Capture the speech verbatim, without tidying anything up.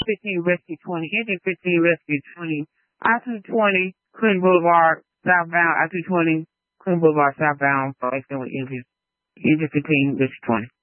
fifteen Rescue twenty, Engine fifteen Rescue twenty, I two twenty, Clinton Boulevard, southbound, I two twenty, Clinton Boulevard, southbound, for accident with engine, engine fifteen Rescue twenty.